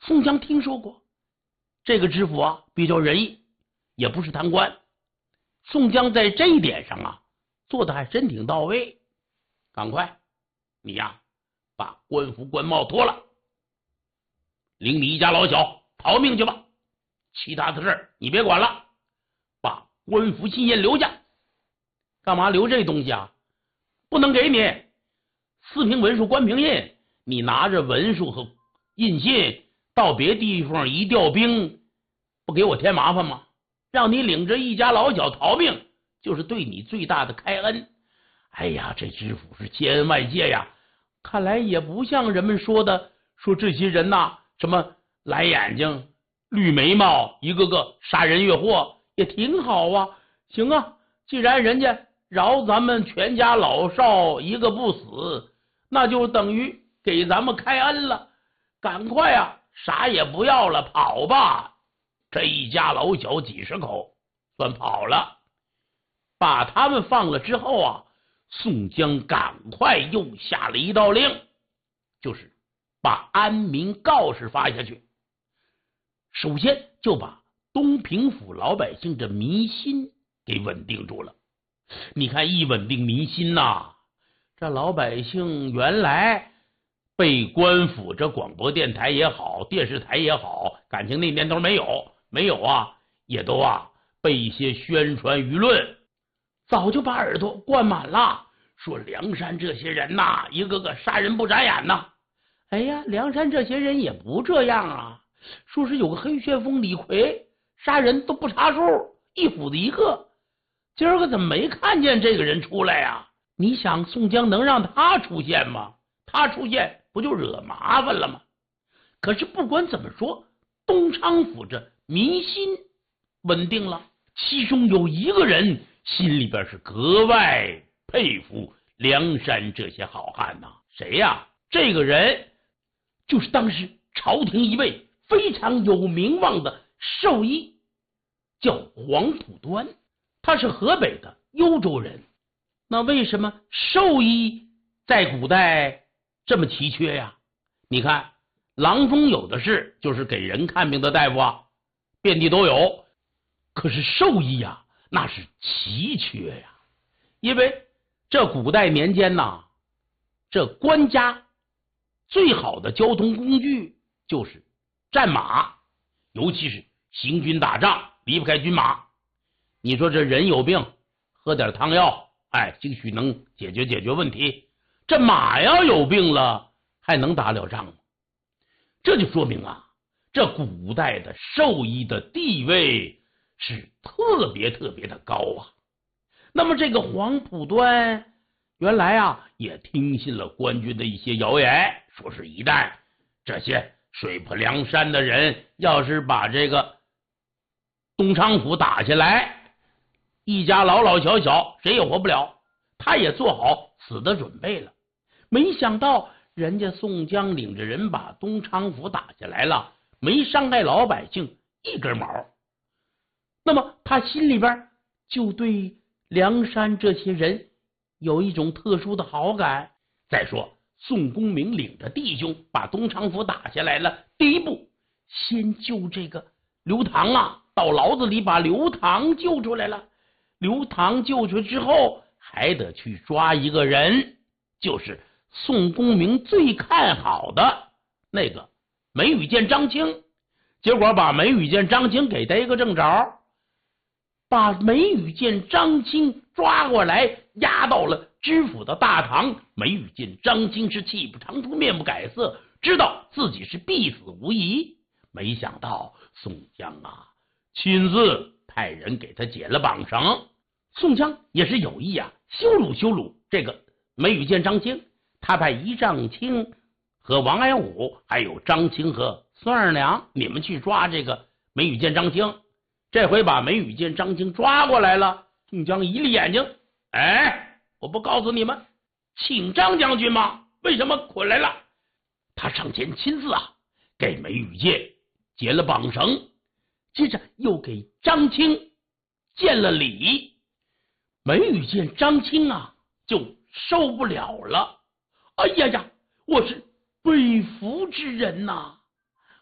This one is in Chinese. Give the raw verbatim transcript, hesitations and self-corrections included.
宋江听说过这个知府啊，比较仁义，也不是贪官。宋江在这一点上啊，做的还真挺到位。赶快，你呀，把官服官帽脱了，领你一家老小逃命去吧。其他的事你别管了，把官服信印留下。干嘛留这东西啊？不能给你四平文书官凭印，你拿着文书和印信到别地方一调兵，不给我添麻烦吗？让你领着一家老小逃命，就是对你最大的开恩。哎呀，这知府是千恩万谢呀，看来也不像人们说的，说这些人呐，什么蓝眼睛、绿眉毛，一个个杀人越货，也挺好啊。行啊，既然人家饶咱们全家老少一个不死，那就等于给咱们开恩了。赶快啊，啥也不要了，跑吧！这一家老小几十口算跑了。把他们放了之后啊，宋江赶快又下了一道令，就是把安民告示发下去。首先就把东平府老百姓的民心给稳定住了。你看，一稳定民心呐、啊，这老百姓原来被官府这广播电台也好，电视台也好，感情那年头没有没有啊，也都啊被一些宣传舆论早就把耳朵灌满了，说梁山这些人呐、啊，一个个杀人不眨眼呐、啊。哎呀，梁山这些人也不这样啊，说是有个黑旋风李逵杀人都不查数，一斧子一个。今儿个怎么没看见这个人出来呀、啊？你想宋江能让他出现吗？他出现不就惹麻烦了吗？可是不管怎么说，东昌府这民心稳定了，其中有一个人心里边是格外佩服梁山这些好汉呐、啊。谁呀、啊？这个人就是当时朝廷一位非常有名望的兽医，叫黄浦端。他是河北的幽州人。那为什么兽医在古代这么奇缺呀？你看，郎中有的是，就是给人看病的大夫啊，遍地都有。可是兽医呀，那是奇缺呀。因为这古代年间呐，这官家最好的交通工具就是战马，尤其是行军打仗离不开军马。你说这人有病，喝点汤药，哎，兴许能解决解决问题。这马要有病了，还能打了仗吗？这就说明啊，这古代的兽医的地位是特别特别的高啊。那么这个黄浦端原来啊也听信了官军的一些谣言，说是一旦这些水泊梁山的人要是把这个东昌府打下来，一家老老小小谁也活不了，他也做好死的准备了。没想到人家宋江领着人把东昌府打下来了，没伤害老百姓一根毛。那么他心里边就对梁山这些人有一种特殊的好感。再说宋公明领着弟兄把东昌府打下来了，第一步先救这个刘唐啊，到牢子里把刘唐救出来了。刘唐救出之后，还得去抓一个人，就是宋公明最看好的那个梅雨见张青。结果把梅雨见张青给逮个正着，把梅雨见张青抓过来，押到了知府的大堂。梅雨见张青是气不长出面不改色，知道自己是必死无疑。没想到宋江啊亲自派人给他解了绑绳。宋江也是有意啊羞辱羞辱这个梅雨见张青，他派一丈青和王安虎还有张青和孙二娘，你们去抓这个梅雨见张青。这回把梅雨见张青抓过来了，宋江一立眼睛，哎，我不告诉你们请张将军吗？为什么捆来了？他上前亲自啊给梅雨见解了绑绳，接着又给张青见了礼。梅雨见张青啊就受不了了，哎呀呀，我是被俘之人呐、啊！